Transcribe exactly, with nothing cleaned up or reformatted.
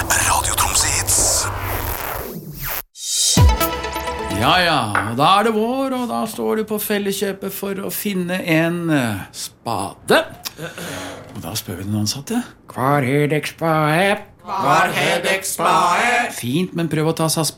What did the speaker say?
Radio Tromsø Hits. Ja, ja, og da er det vår, og da står du på Felleskjøpet for å finne en uh, spade. Og da spør vi den ansatte. Hvar er deg spade? Hvar er deg spade? Fint, men prøv å ta sats